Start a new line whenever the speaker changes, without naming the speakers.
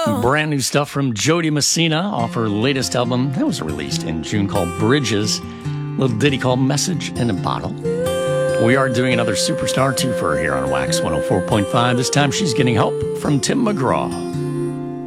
Brand new stuff from Jody Messina off her latest album that was released in June called Bridges. A little ditty called Message in a Bottle. We are doing another Superstar twofer here on Wax 104.5. This time she's getting help from Tim McGraw.